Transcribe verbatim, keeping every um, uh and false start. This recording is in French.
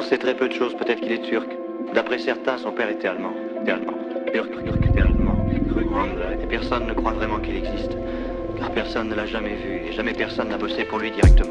sait très peu de choses, peut-être qu'il est turc. D'après certains, son père était allemand. Était allemand. Turc, turc, était allemand. Et personne ne croit vraiment qu'il existe. Car personne ne l'a jamais vu et jamais personne n'a bossé pour lui directement.